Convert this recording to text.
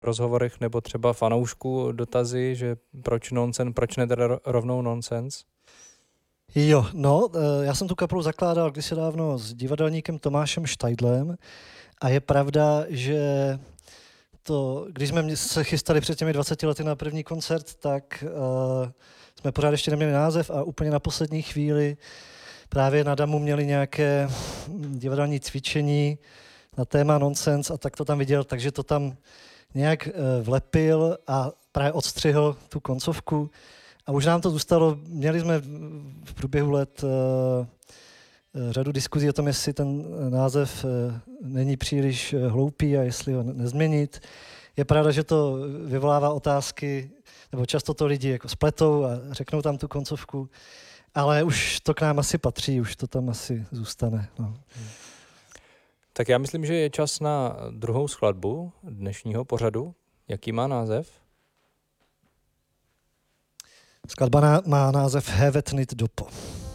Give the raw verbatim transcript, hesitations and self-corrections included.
rozhovorech nebo třeba fanoušků dotazy, že proč nonsense, proč ne teda rovnou nonsense? Jo, no, já jsem tu kapelu zakládal kdysi dávno s divadelníkem Tomášem Štajdlem a je pravda, že to, když jsme se chystali před těmi dvaceti lety na první koncert, tak uh, jsme pořád ještě neměli název a úplně na poslední chvíli právě na Damu měli nějaké divadelní cvičení na téma nonsense a tak to tam viděl, takže to tam nějak uh, vlepil a právě odstřihl tu koncovku. A už nám to zůstalo, měli jsme v průběhu let uh, řadu diskuzí o tom, jestli ten název uh, není příliš uh, hloupý a jestli ho nezměnit. Je pravda, že to vyvolává otázky, nebo často to lidi jako spletou a řeknou tam tu koncovku, ale už to k nám asi patří, už to tam asi zůstane. No. Tak já myslím, že je čas na druhou skladbu dnešního pořadu. Jaký má název? Skladba má název Hevet nit dopo.